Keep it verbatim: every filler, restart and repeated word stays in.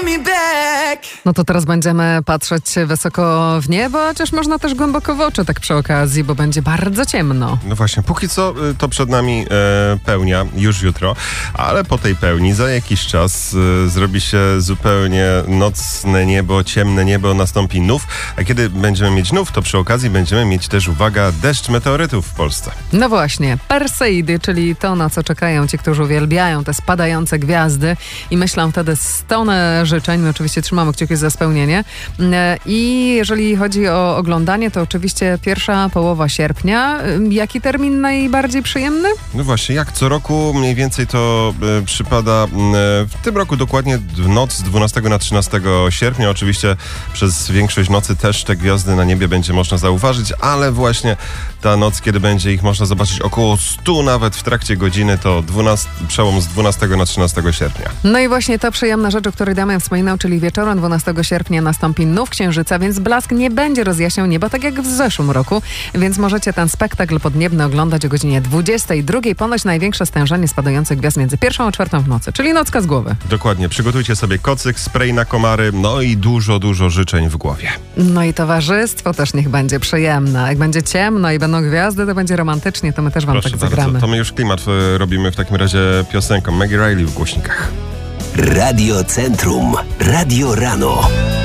No to teraz będziemy patrzeć wysoko w niebo, chociaż można też głęboko w oczy tak przy okazji, bo będzie bardzo ciemno. No właśnie, póki co to przed nami e, pełnia, już jutro, ale po tej pełni za jakiś czas e, zrobi się zupełnie nocne niebo, ciemne niebo, nastąpi nów, a kiedy będziemy mieć nów, to przy okazji będziemy mieć też, uwaga, deszcz meteorytów w Polsce. No właśnie, Perseidy, czyli to, na co czekają ci, którzy uwielbiają te spadające gwiazdy i myślą wtedy stonę życzeń. My oczywiście trzymamy kciuki za spełnienie. I jeżeli chodzi o oglądanie, to oczywiście pierwsza połowa sierpnia. Jaki termin najbardziej przyjemny? No właśnie, jak co roku mniej więcej to e, przypada e, w tym roku dokładnie w noc z dwunastego na trzynastego sierpnia. Oczywiście przez większość nocy też te gwiazdy na niebie będzie można zauważyć, ale właśnie ta noc, kiedy będzie ich można zobaczyć około stu nawet w trakcie godziny, to dwunasty, przełom z dwunastego na trzynastego sierpnia. No i właśnie ta przyjemna rzecz, o której Damian wspominał, czyli wieczorem dwunastego sierpnia nastąpi nów księżyca, więc blask nie będzie rozjaśniał nieba tak jak w zeszłym roku, więc możecie ten spektakl podniebny oglądać o godzinie dwudziestej drugiej. Ponoć największe stężenie spadających gwiazd między pierwszą a czwartą w nocy, czyli nocka z głowy. Dokładnie. Przygotujcie sobie kocyk, spray na komary, no i dużo, dużo życzeń w głowie. No i towarzystwo też niech będzie przyjemne. Jak będzie ciemno i będą gwiazdy, to będzie romantycznie, to my też wam Proszę tak bardzo, zagramy. to my już klimat e, robimy w takim razie piosenką Maggie Reilly w głośnikach. Radio Centrum. Radio Rano.